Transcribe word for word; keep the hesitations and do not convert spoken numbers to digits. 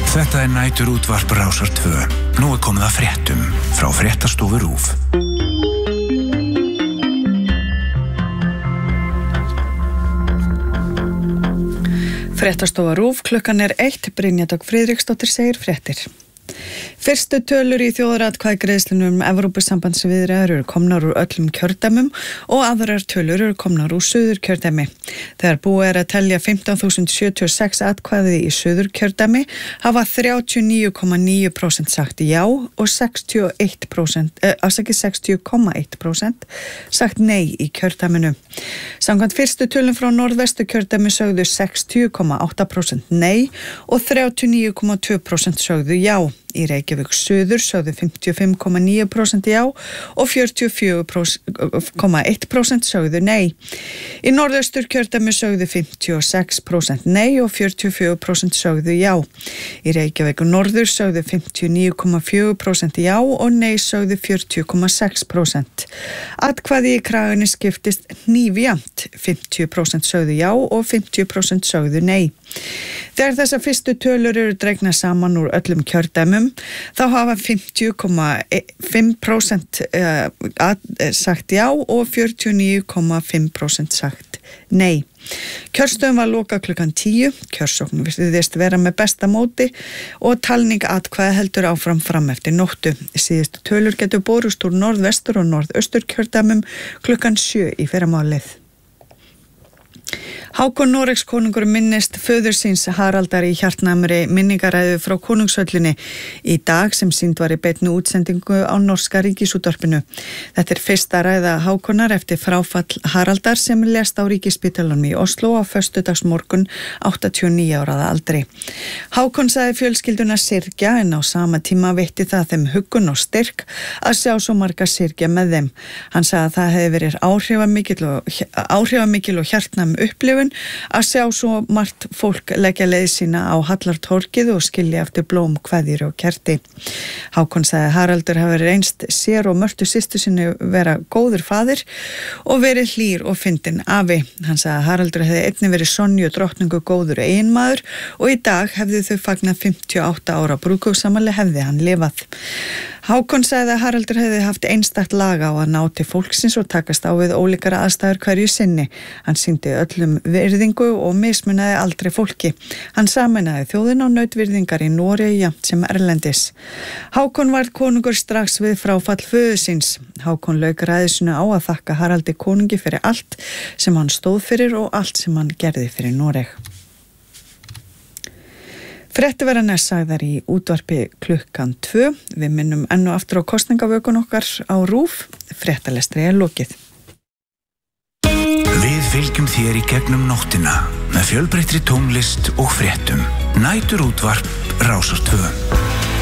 Þetta er nætur útvarp Rásar tvö. Nú er komið að fréttum frá fréttastofu RÚV. Fréttastofa RÚV, klukkan er eitt, Brynja Dögg Friðriksdóttir segir fréttir. Fyrstu tölur í þjóðaratkvæðagreiðslunum um Evrópusambandsviðræður eru komnar úr öllum kjördæmum og aðrar tölur eru komnar úr suðurkjördæmi. Þegar búið er að telja fimmtán þúsund sjötíu og sex atkvæði í suðurkjördæmi hafa þrjátíu og níu komma níu prósent sagt já og sextíu og eitt prósent, eh, afsakið sextíu komma eitt prósent sagt nei í kjördæminu. Samkvæmt fyrstu tölum frá norðvesturkjördæmi sögðu sextíu komma átta prósent nei og þrjátíu og níu komma tvö prósent sögðu já. Í Reykjavík suður sögðu fimmtíu og fimm komma níu prósent já og fjörutíu og fjögur komma eitt prósent sögðu nei. Í norðausturkjördæmi sögðu fimmtíu og sex prósent nei og fjörutíu og fjögur prósent sögðu já. Í Reykjavík norður sögðu fimmtíu og níu komma fjögur prósent já og nei sögðu fjörutíu komma sex prósent. Atkvæði í Kraganni skiptist hnífjafnt, fimmtíu prósent sögðu já og fimmtíu prósent sögðu nei. Þegar þessar fyrstu tölur eru dregnar saman úr öllum kjördæmum, þá hafa fimmtíu komma fimm prósent sagt já og fjörutíu og níu komma fimm prósent sagt nei. Kjörstöðum var lokað klukkan tíu, kjörsókn virðist vera með besta móti og talning atkvæða heldur áfram fram eftir nóttu. Síðustu tölur getur borist úr norðvestur og norðaustur kjördæmum klukkan sjö í fyrramálið. Hákon Noregs konungur minnist föður síns Haraldar í hjartnæmri minningaræðu frá konungshöllinni í dag sem sýnd var í beinni útsendingu á norska ríkisútvarpinu. Þetta er fyrsta ræða Hákonar eftir fráfall Haraldar sem lést á ríkispítalanum í Oslo á föstudagsmorgun áttatíu og níu ára aldri. Hákon sagði fjölskylduna syrgja en á sama tíma veitti það þeim huggun og styrk að sjá svo marga syrgja með þeim. Hann sagði að það hefði verið áhrifamikil og, áhrifamikil og hjartnæm upplifun að sjá svo margt fólk leggja leið sína á Hallartorgið og skilja eftir blóm, kveðjur og kerti. Hákon sagði Haraldur hafi reynst sér og Mörtu systur sinni vera góður faðir og verið hlýr og fyndinn afi. Hann sagði að Haraldur hefði einnig verið Sonju drottningu góður eiginmaður og í dag hefði þau fagnað fimmtíu og átta ára brúðkaupsafmæli hefði hann lifað. Hákon sagði að Haraldur hefði haft einstakt lag á að ná til fólksins og takast á við ólíkara aðstæður hverju sinni. Hann sýndi öllum virðingu og mismunaði aldrei fólki. Hann sameinaði þjóðina og naut virðingar í Noregi jafnt sem erlendis. Hákon varð konungur strax við fráfall föður síns. Hákon lauk ræðisunu á að þakka Haraldi konungi fyrir allt sem hann stóð fyrir og allt sem hann gerði fyrir Noreg. Fréttir verða næst sagðar í útvarpi klukkan tvö. Við minnum enn og aftur á kosningavökun okkar á RÚV. Fréttalestri er lokið. Við fylgjum þér í gegnum nóttina með fjölbreyttri tónlist og fréttum. Nætur útvarp Rásar tvö.